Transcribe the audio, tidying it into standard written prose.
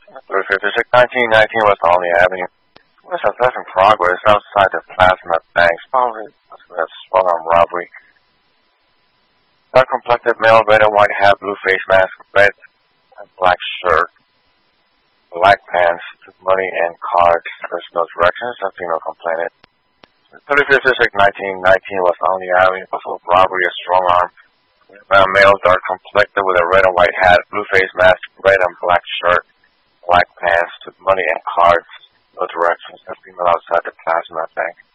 356 1919 West Olney Avenue. West of theft in progress outside the Plasma Banks. Probably a strong arm robbery. Dark complected male, red and white hat, blue face mask, red and black shirt, black pants, money and cards. There's no directions. A female complainant. 35th District 1919 West Olney Avenue. Buffalo robbery, a strong arm. Male, dark complected with a red and white hat, blue face mask, red and black shirt, black pants, money and cards. No directions. A female outside the Plasma Bank.